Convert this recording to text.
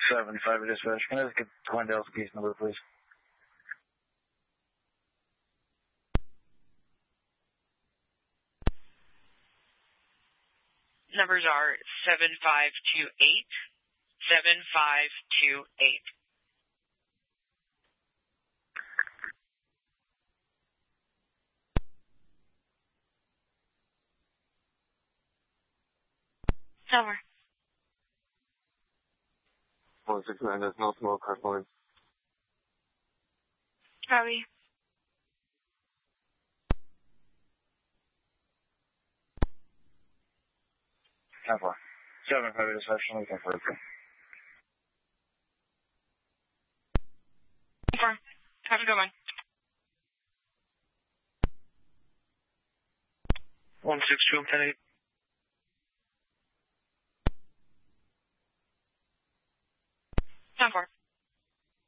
7-5 dispatch. Can I just get Twindale's case number, please? Numbers are 7528, 7528. Over. 169, there's no smoke, car point. Copy. How far? 7-5 dispatch, looking for it. Confirm. Have a good one. 162, 10-8. Time for.